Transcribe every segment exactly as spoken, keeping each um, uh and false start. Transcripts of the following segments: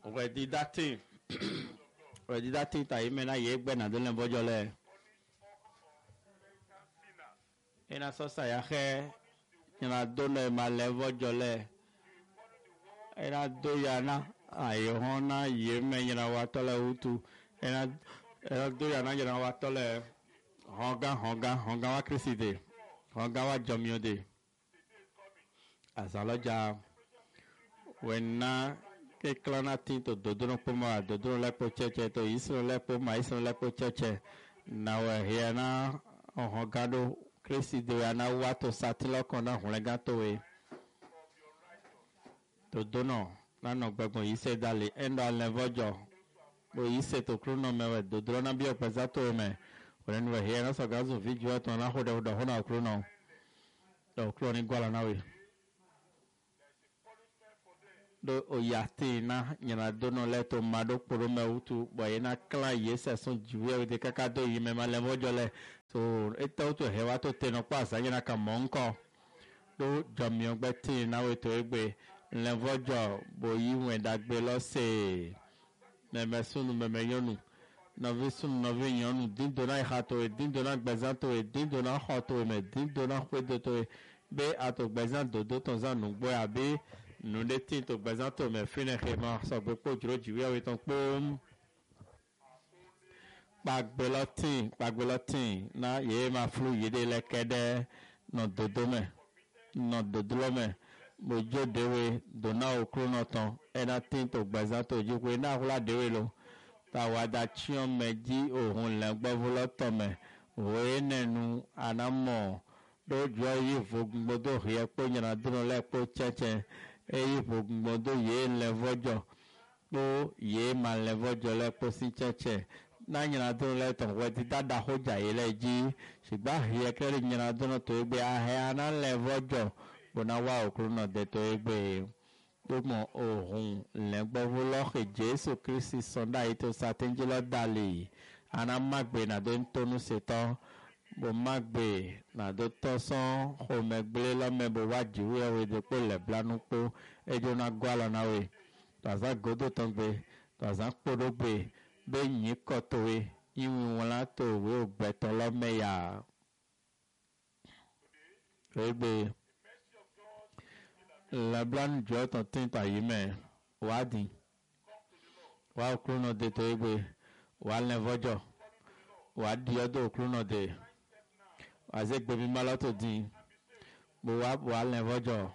Ready dati. Ready dati ta ime na ye gbe na do le bojo le. Ina so sa ya he ina do le ma le bojo le. Ina do ya na ayo hona ye me ina wa to le utu. Ina ina do ya na ina wa to le honga honga honga wa kriside. Honga wa jomiode. Azaloja wenna ke klana tinto dodono poma dodono lepo cheche to isro lepo ma isro lepo cheche na we hiana ohogado krisi de ana wato satilo kona hulegato we dodono na no gbegbo ise dali endo levojo bo ise to krono mewe dodono na bi opezato me when we hiana sagazo video to na hoda hoda hona krono do krono gwala na we do oyate na nyana dono leto mado poro me utu boye na kla yesa son jiwe de kaka do yime ma le mojo le so eta to hewa to teno pasa nyana ka monko do jamio gbeti na we to egbe le vojo boyi wen dagbe lo se me mesunu me meyonu na visunu na vinyonu dindo na hato e dindo na gbezanto e dindo na hoto me dindo na kwedo to be ato gbezanto do ton zanu gbo abi nous les tintos présentons mais finalement ça peut pas durer du oui avec ton pom bagbelotin bagbelotin na ye ma flu ye de lekede no dodome no dodlome mojo dewe dona okronoton ena tintos présentons ju we na hula dewe lo ta wada chion meji ohun le gbovuloton me we nenu anamo do jo yi vogbodo ye po nyana duro le po cheche eyi gbogbo ye levojo po ye ma levojo le po si cheche na nyina do le to we ti dada hoja ye le ji sigba ye kere nyina do no to egbe ahe ana levojo bona wa okuru no de to egbe gbogbo ohun le gbowo lo ke Jesu Kristi sonda ito satenji lo dali ana magbe na do ntonu setan bo magbe na do toson ho megble lo mebo wajiwe we de po le blanu po ejo na gwala na we taza godo tongbe taza podogbe be yin koto we yiwin won la to we ogbeton lo meya egbe la blanu jo ton tinta yime wadi wa okruno de to egbe wa levojo wa di odo okruno de azegbe mi malato din bo wa wa levojo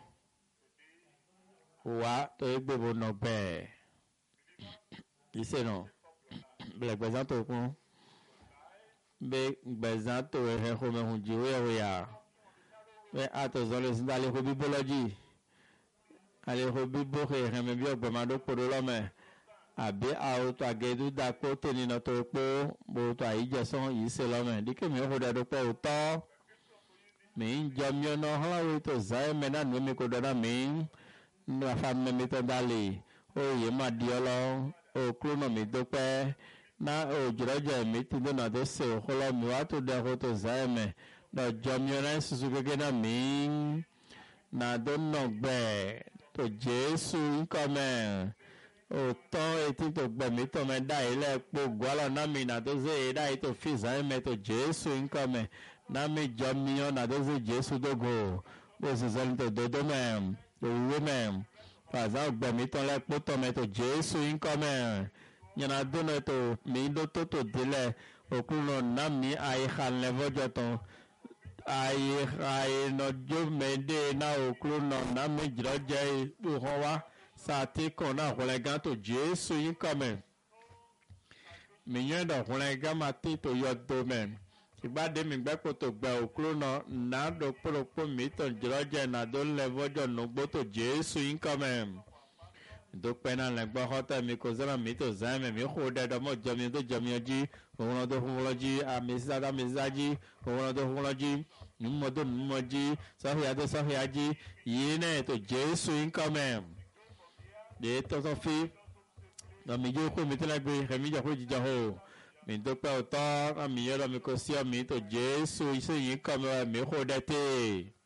wa to egbe bo no be ise no ble gbezanto kun be gbezanto e ho me hun jiwe o ya be ato zole sindale ko biology ale ko bibo he he me bi ogbe ma do podo lo me abi auto agedu da ko teni no to po bo to aije son ise lo me dike mi ho da do po to mi jamio no hala to zai me na no mi ko do na mi no fam me to dali o ye ma diolo o krono mi do pe na o jorojo mi ti do na do se o lo mi wa to da ko to zai me no jamio na susu gege na mi na do no gbe to Jesu come o to eti to gbe mi to me da ile po gwala na mi na do ze da ito fiza me to Jesu income na mi jamio na do ze Jesu dogo bo se zan to dodo mem to women faza gbe mi to le po to me to Jesu income nyana do no to mi do to to dile okuno na mi ai khan le vojo to ai ai no jo me de na okuno na mi droje bu ho wa sati kona holega to Jesu income miyen do holega mati to yodo men igba de mi gbe ko to gba okrono na do poropo mi to droje na do levojo no gbo to Jesu income do pena le gbo hota mi ko zara mi to zame mi ho de do mo jomi do jomi ji ohun do hun ji amisa da misaji ohun do hun ji numo do numo ji sahia do sahia ji yine to Jesu income de to so fi no mi jo ko mi tele gbe remi jo ko jija ho mi do pe o to mi yo mi ko si o mi to Jesu ise yin ko mi ho de te